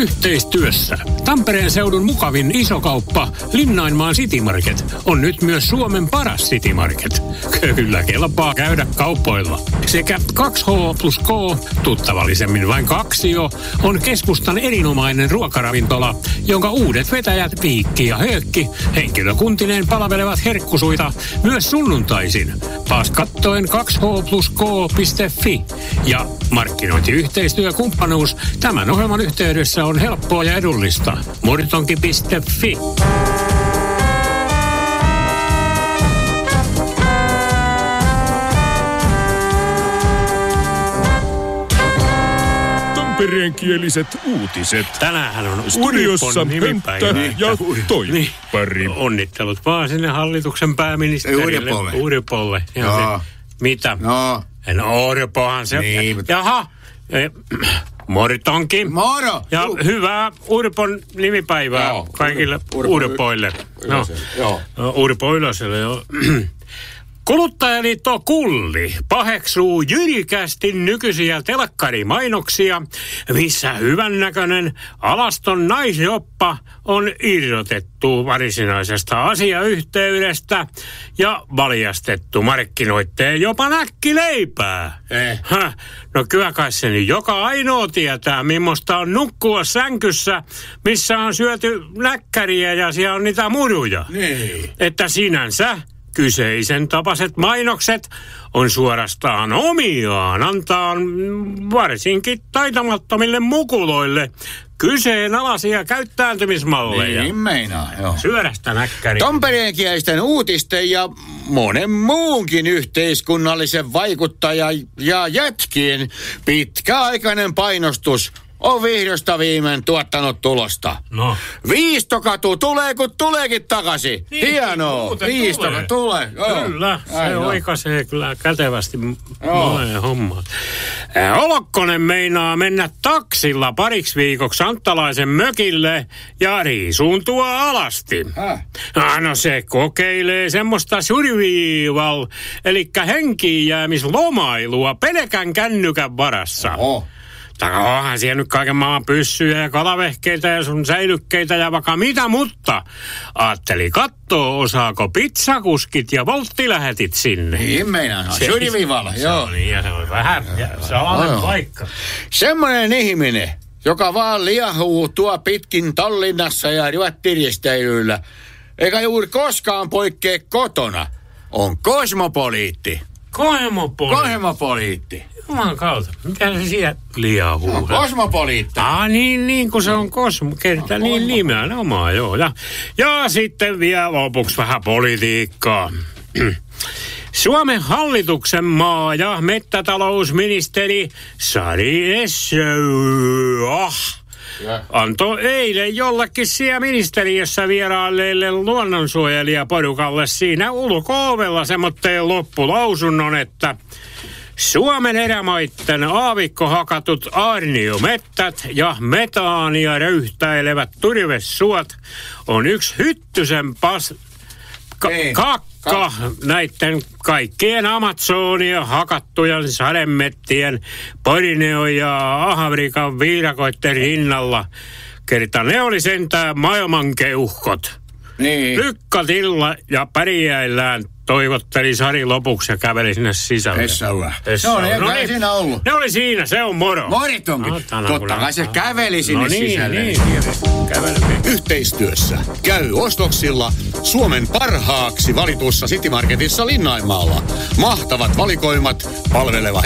yhteistyössä. Tampereen seudun mukavin isokauppa Linnainmaan City Market on nyt myös Suomen paras City Market. Kyllä kelpaa käydä kaupoilla. Sekä 2H plus K, tuttavallisemmin vain 2 on keskustan erinomainen ruokaravintola, jonka uudet vetäjät Viikki ja Höökki henkilökuntineen palvelevat herkkusuita myös sunnuntaisin. Paas kattoen 2hplusk.fi ja markkinointiyhteistyökumppanuus tämän ohjelman yhteydessä on helppoa ja edullista. Murtonki.fi. Tampereenkieliset uutiset. Tänäänhän on studiossa Pentta ja Toippari. Onnittelut vaan sinne hallituksen pääministerille. Urpolle. Joo. Mitä? No. Urpohan se. Niin. Jaha. Moritonki. Moro. Ja hyvää Urpon nimipäivää kaikille Urpoille. Urpo Ylöselle, joo. Kuluttajaliitto Kulli paheksuu jyrikästi nykyisiä telkkarimainoksia, missä hyvännäköinen alaston naisjoppa on irrotettu varsinaisesta asiayhteydestä ja valjastettu markkinoitteen jopa näkkileipää. No kyllä kai se nyt joka ainoa tietää, millaista on nukkua sänkyssä, missä on syöty näkkäriä ja siellä on niitä muruja. Niin. Että sinänsä kyseisen tapaiset mainokset on suorastaan omiaan antaa varsinkin taitamattomille mukuloille kyseenalaisia käyttäytymismalleja. Niin meinaa, joo. Syödästä näkkäriä. Tampereenkielisten uutisten ja monen muunkin yhteiskunnallisen vaikuttaja ja jätkien pitkäaikainen painostus on vihdosta viimein tuottanut tulosta. No. Viistokatu tulee, kun tuleekin takaisin. Niin, hienoa. Viistokatu tulee. Kyllä, se oikaisee kyllä kätevästi monen hommaan. Olokkonen meinaa mennä taksilla pariksi viikoksi Anttalaisen mökille ja riisuuntua alasti. No se kokeilee semmoista survival, eli henkiinjäämislomailua pelkän kännykän varassa. Onhan siellä nyt kaiken maan pyssyjä ja kalavehkeitä ja sun säilykkeitä ja vaikka mitä, mutta ajatteli kattoo, osaako pizzakuskit ja volttilähetit sinne. Niin meinaa, survival, joo. Niin, ja se on vähän salainen paikka. Semmoinen ihminen, joka vaan liahuu tuo pitkin Tallinnassa ja ryöttiristeilyllä, eikä juuri koskaan poikkea kotona, on kosmopoliitti. Kosmopoliitti. Jumalan kautta. Mitä se siellä liahuu? No, kosmopoliitti. Niin kun se on kerta niin nimenomaan, joo. Ja sitten vielä lopuksi vähän politiikkaa. Suomen hallituksen maa- ja mettätalousministeri Sari Essayah antoi eilen jollekin siellä ministeriössä vierailleille luonnonsuojelijaporukalle siinä ulko-ovella semmoitteen loppulausunnon, että Suomen erämaitten aavikkohakatut aarniomettät ja metaania röyhtäilevät turvesuot on yksi hyttysen kakka näiden kaikkien Amazonia hakattujen sademettien Borneo ja Afrikan viidakoiden rinnalla. Kerta ne oli sentään maailmankeuhkot. Niin. Lykkatilla ja pärjäillään, toivotteli Sari lopuksi ja käveli sinne sisälle. Essayah. No ei siinä ollut. Ne oli siinä, se on moro. Moritonkin. Totta kai se käveli sinne sisälle. Niin. Yhteistyössä käy ostoksilla Suomen parhaaksi valitussa City Marketissa Linnainmaalla. Mahtavat valikoimat, palveleva